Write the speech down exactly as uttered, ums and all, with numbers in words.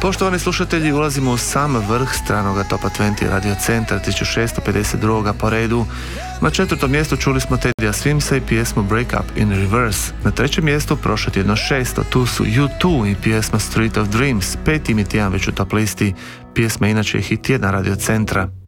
Poštovani slušatelji, ulazimo u sam vrh stranoga topa dvadeset Radio Centra tisuću šesto pedeset dva. po redu. Na četvrtom mjestu čuli smo Teddya Swimsa i pjesmu Break Up in Reverse. Na trećem mjestu prošlo tjedno šesto, tu su U dva i pjesma Street of Dreams. Peti mi tjedan već u top listi, pjesma inače je hit tjedna Radio Centra.